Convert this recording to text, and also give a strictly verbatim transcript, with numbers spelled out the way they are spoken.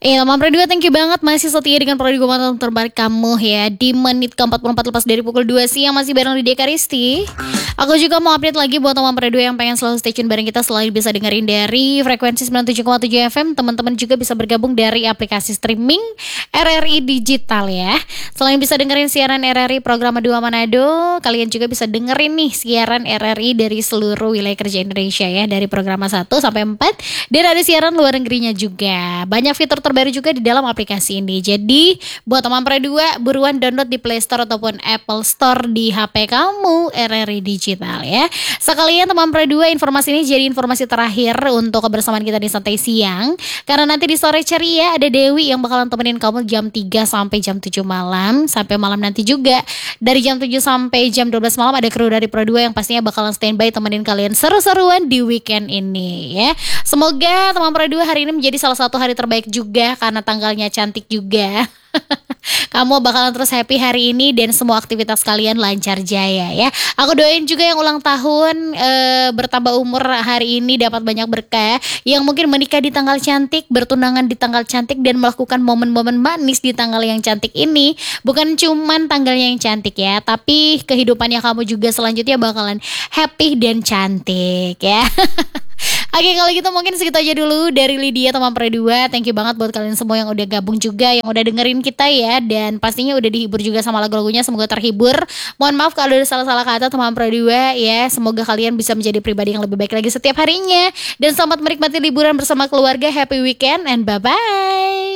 Iya, Mama Pro dua, thank you banget masih setia dengan program Gomatan terbaik kamu ya. Di menit ke empat puluh empat lepas dari pukul dua siang masih bareng di Deka Risti. Aku juga mau update lagi buat Mama Pro dua yang pengen selalu stay tune bareng kita, selalu bisa dengerin dari frekuensi sembilan puluh tujuh koma tujuh F M. Teman-teman juga bisa bergabung dari aplikasi streaming R R I Digital ya. Selain bisa dengerin siaran R R I program dua Manado, kalian juga bisa dengerin nih siaran R R I dari seluruh wilayah kerja Indonesia ya, dari program satu sampai empat, dan ada siaran luar negerinya juga. Banyak fitur terbaru juga di dalam aplikasi ini. Jadi buat teman Pro dua, buruan download di Play Store ataupun Apple Store di H P kamu R R I Digital ya. Sekalian teman Pro dua, informasi ini jadi informasi terakhir untuk kebersamaan kita di Santai Siang, karena nanti di sore ceria ada Dewi yang bakalan temenin kamu jam tiga sampai jam tujuh malam. Sampai malam nanti juga dari jam tujuh sampai jam dua belas malam ada kru dari Pro dua yang pastinya bakalan standby temenin kalian seru-seruan di weekend ini ya. Semoga teman Pro dua hari ini menjadi salah satu hari terbaik juga karena tanggalnya cantik juga. Kamu bakalan terus happy hari ini dan semua aktivitas kalian lancar jaya ya. Aku doain juga yang ulang tahun e, bertambah umur hari ini dapat banyak berkah. Yang mungkin menikah di tanggal cantik, bertunangan di tanggal cantik, dan melakukan momen-momen manis di tanggal yang cantik ini. Bukan cuman tanggalnya yang cantik ya, tapi kehidupannya kamu juga selanjutnya bakalan happy dan cantik ya. Oke, kalau gitu mungkin segitu aja dulu dari Lydia teman Pro dua. Thank you banget buat kalian semua yang udah gabung juga, yang udah dengerin kita ya, dan pastinya udah dihibur juga sama lagu-lagunya. Semoga terhibur. Mohon maaf kalau ada salah-salah kata teman Pro dua ya. Semoga kalian bisa menjadi pribadi yang lebih baik lagi setiap harinya, dan selamat menikmati liburan bersama keluarga. Happy weekend and bye-bye.